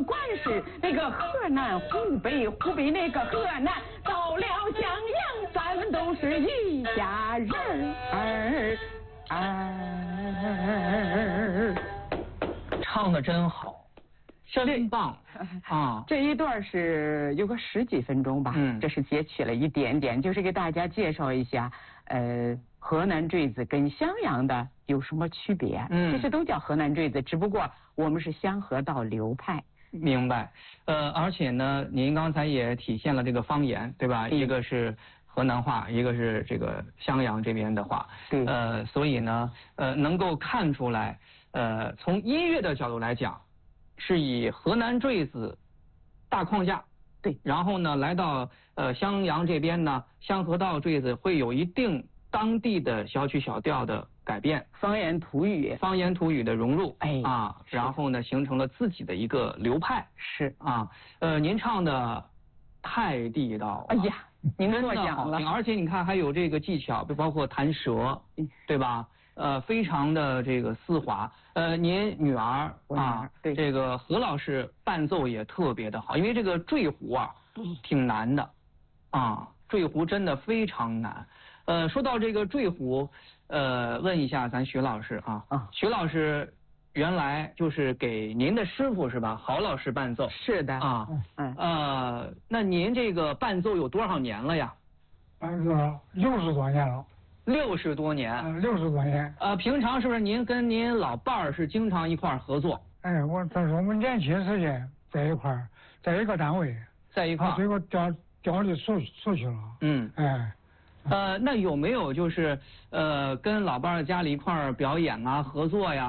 管是那个河南、湖北那个河南，到了襄阳，咱们都是一家人唱得真好，真棒啊！ 这一段是有个10几分钟吧，这是截取了一点点，就是给大家介绍一下，河南坠子跟襄阳的有什么区别？其实都叫河南坠子，只不过我们是香河道流派。 明白。而且呢，您刚才也体现了这个方言，对吧？一个是河南话，一个是这个襄阳这边的话。 对。 所以呢，能够看出来，从音乐的角度来讲，是以河南坠子大框架。 对。 然后呢，来到襄阳这边呢，香河道坠子会有一定当地的小曲小调的改变， 方言土语的融入，然后呢，形成了自己的一个流派。 是啊，您唱的太地道了。 哎呀，您真的好听，而且你看还有这个技巧，包括弹舌，对吧？非常的这个丝滑。您女儿对， 这个何老师伴奏也特别的好，因为这个坠胡啊，挺难的，坠胡真的非常难。说到这个坠胡，问一下咱徐老师徐老师原来就是给您的师傅是吧？郝老师伴奏。 是的那您这个伴奏有多少年了呀伴奏60多年了。 60多年。 60多年。 平常是不是您跟您老伴儿是经常一块儿合作？ 但是我们年轻时间在一块儿，在一个单位。 在一块儿。 最后调离出去了。 那有没有就是跟老伴儿家里一块儿表演啊、合作呀？